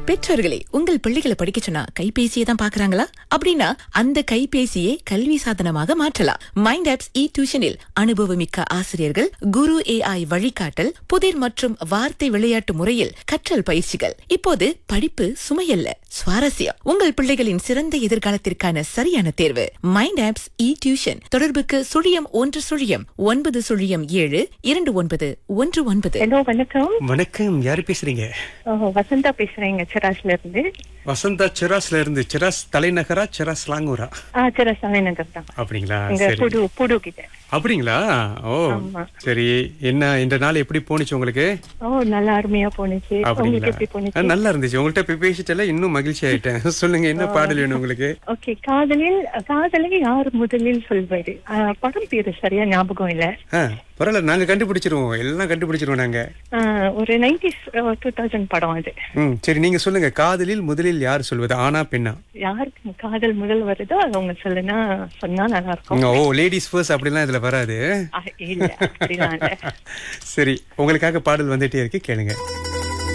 பெற்றோர்களே, உங்கள் பிள்ளைகளை படிக்க சொன்னா கைபேசியை தான் பாக்குறாங்களா? அப்படின்னா அந்த கைபேசியை கல்வி சாதனமாக மாற்றலாம். மைண்ட் ஆப்ஸ் டியூஷனில் அனுபவமிக்க ஆசிரியர்கள், குரு AI வழிகாட்டல், புதிர் மற்றும் வார்த்தை விளையாட்டு முறையில் கற்றல் பயிற்சிகள். இப்போது படிப்பு சுமையல்ல, சுவாரஸ்யம். உங்கள் பிள்ளைகளின் சிறந்த எதிர்காலத்திற்கான சரியான தேர்வு மைண்ட் ஆப்ஸ் டியூஷன். தொடர்புக்கு 01-729-2919. ஹலோ, வணக்கம். வணக்கம், யாரு பேசுறீங்க? வசந்தா பேசுறேங்க, செராஸ்ல இருந்து. வசந்தா செராஸ்ல இருந்து. செராஸ் தலைநகரா, செராஸ் லாங்கூரா? செராஸ் தலைநகர் தான். அப்படிங்களா? இங்க சரி. புடு கிட்ட. அப்படிங்களா? ஓ, ஆமா. சரி. என்ன இந்த நாள் எப்படி போனுச்சு உங்களுக்கு? நல்லா அருமையா போனுச்சு. உங்களுக்கு எப்படி போனுச்சு? நல்லா இருந்துச்சு. உங்கள்ட்ட போய் பேசிட்டல இன்னும் மகிழ்ச்சி ஆயிட்டேன். சொல்லுங்க, என்ன பாடல் வேணும் உங்களுக்கு? ஓகே, காதலை யார் முதலில் சொல்வது? படம் பேரு சரியா ஞாபகம் இல்ல. பரவாயில்ல, நாங்க கண்டுபிடிச்சிருவோம், எல்லாம் கண்டுபிடிச்சிருவோம் நாங்க. ஒரு 90s 2000 படம் அது. சரி, நீங்க சொல்லுங்க. காதலில் முதலில் யார் சொல்வது, ஆனா பெண்ணா? யாருக்கு காதல் முதல் வருதோ அவங்க சொன்னா நல்லா இருக்கும். ஓ, லேடிஸ் ஃபர்ஸ்ட் அப்படிலாம் இதுல வராது. இல்ல, அப்படிலாம் இல்ல. சரி, உங்களுக்காக பாடல் வந்துட்டே இருக்கு, கேளுங்க.